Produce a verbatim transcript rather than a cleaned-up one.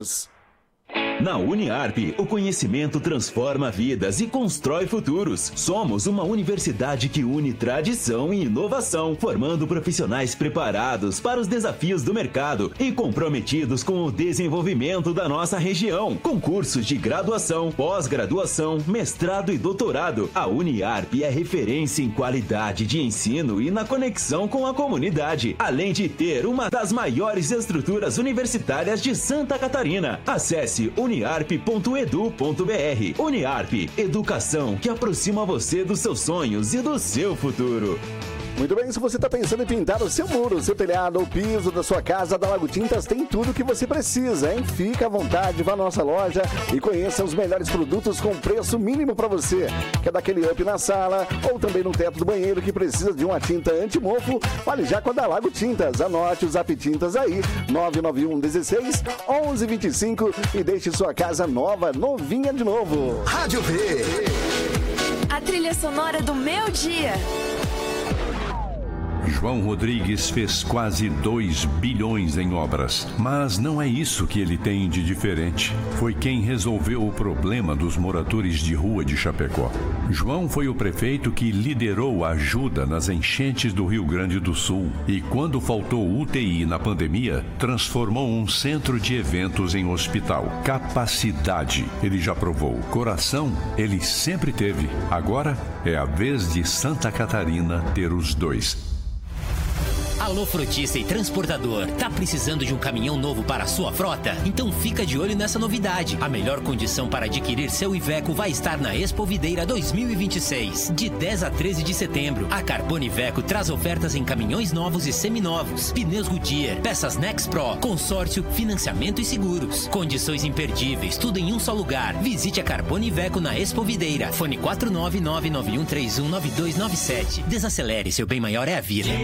Na Uniarp, o conhecimento transforma vidas e constrói futuros. Somos uma universidade que une tradição e inovação, formando profissionais preparados para os desafios do mercado e comprometidos com o desenvolvimento da nossa região. Com cursos de graduação, pós-graduação, mestrado e doutorado, a Uniarp é referência em qualidade de ensino e na conexão com a comunidade, além de ter uma das maiores estruturas universitárias de Santa Catarina. Acesse uniarp ponto edu ponto br. Uniarp, educação que aproxima você dos seus sonhos e do seu futuro. Muito bem, se você está pensando em pintar o seu muro, o seu telhado ou piso da sua casa, da Lago Tintas tem tudo o que você precisa, hein? Fica à vontade, vá à nossa loja e conheça os melhores produtos com preço mínimo para você. Quer dar aquele up na sala ou também no teto do banheiro que precisa de uma tinta anti-mofo? Fale já com a da Lago Tintas. Anote o Zap Tintas aí, nove nove um dezesseis onze vinte e cinco e deixe sua casa nova, novinha de novo. Rádio V. A trilha sonora do meu dia. João Rodrigues fez quase dois bilhões em obras, mas não é isso que ele tem de diferente. Foi quem resolveu o problema dos moradores de rua de Chapecó. João foi o prefeito que liderou a ajuda nas enchentes do Rio Grande do Sul e, quando faltou U T I na pandemia, transformou um centro de eventos em hospital. Capacidade, ele já provou. Coração, ele sempre teve. Agora é a vez de Santa Catarina ter os dois. Alô Frotista e Transportador, tá precisando de um caminhão novo para a sua frota? Então fica de olho nessa novidade. A melhor condição para adquirir seu Iveco vai estar na Expo Videira dois mil e vinte e seis. De dez a treze de setembro, a Carbone Iveco traz ofertas em caminhões novos e seminovos, pneus Goodyear, peças Nex Pro, consórcio, financiamento e seguros. Condições imperdíveis, tudo em um só lugar. Visite a Carbone Iveco na Expo Videira. Fone quatro nove nove nove um três um nove dois nove sete. Desacelere, seu bem maior é a vida.